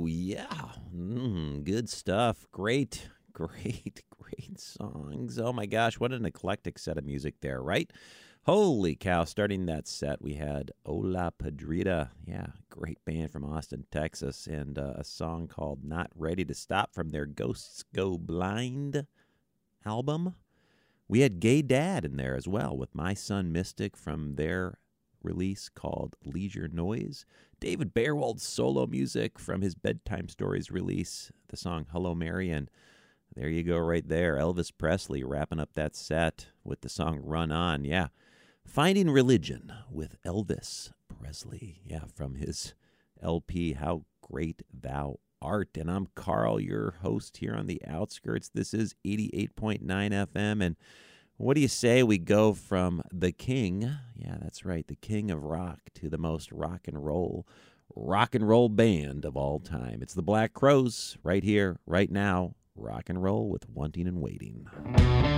yeah. Good stuff. Great songs. Oh my gosh, what an eclectic set of music there, right? Holy cow. Starting that set, we had Ola Padrita. Yeah, great band from Austin, Texas, and a song called Not Ready to Stop from their Ghosts Go Blind album. We had Gay Dad in there as well with My Son Mystic from their release called Leisure Noise. David Bearwold's solo music from his Bedtime Stories release, the song Hello Mary, and there you go right there. Elvis Presley wrapping up that set with the song Run On. Yeah, Finding Religion with Elvis Presley. Yeah, from his LP, How Great Thou Art. And I'm Carl, your host here on The Outskirts. This is 88.9 FM, and what do you say we go from the king, yeah, that's right, the king of rock, to the most rock and roll band of all time. It's the Black Crowes right here, right now. Rock and roll with Wanting and Waiting.